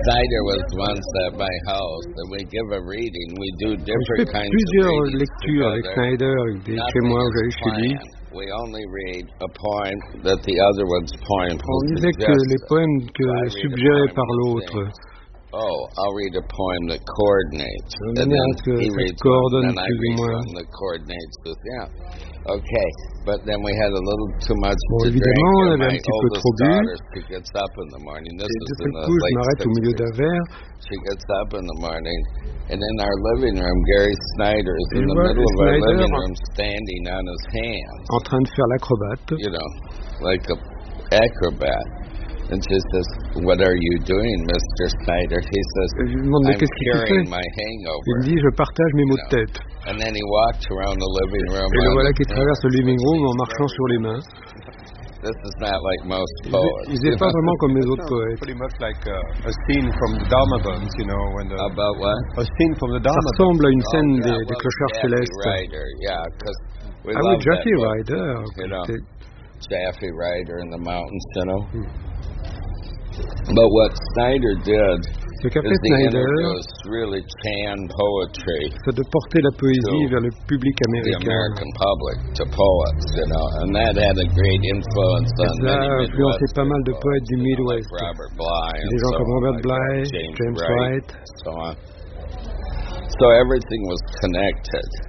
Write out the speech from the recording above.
Snyder was once at my house, and we give a reading. We do J'ai different fait kinds of plusieurs readings lectures avec together. Snyder, avec des chez Nothing moi, is j'allais chez lui. planned. We only read a poem that the other one's poem On disait que les poèmes suggérés par l'autre, oh, I'll read a poem that coordinates. de And manière then à ce que he ça reads coordonne one, and I plus ou read moins. one that coordinates with, Okay, but then we had a little too much Bon, to drink. évidemment, on And avait my un petit peu oldest trop bu. daughter, she gets up in the morning. This Et is de in ce the coup, je late m'arrête au milieu 60s. d'un verre. She gets up in the morning, and in our living room, Gary Snyder is Et in je the vois middle of our Snyder living room standing on his hands, en train de faire l'acrobate. you know, like a acrobat. And she says, "What are you doing, Mr. Snyder?" He says, Et je lui demande, mais "I'm qu'est-ce que tu carrying fais? my Il hangover." me dit, je partage mes maux de tête. And then he walked around the living room. Et le on voilà his qui traverse le hands, living which room en he's marchant sur les mains. This is not like most Il poets. n'est pas vraiment comme les autres poètes. Pretty much like a scene from the Dharma Bums, you know, when the About what? a scene from the Ça Dharma Bums. ressemble à une scène Oh, yeah, des well, clochards Jaffe célestes. Rider, yeah, because we Ah oui, love Jaffe that book, Rider. you know. C'était- Jaffe Rider in the mountains, you know. But what Snyder did Ce qu'a is fait the Snyder, introduce really Chan poetry c'est de porter la poésie vers le public to the américain. American public, to poets, you know, and that had a great influence Et on ça a many influencé Midwestern pas mal de poets, poètes du you know, like Midwest. Robert Bly and Des gens so comme on, Robert like Bly, James James Wright, Wright. so on. So everything was connected.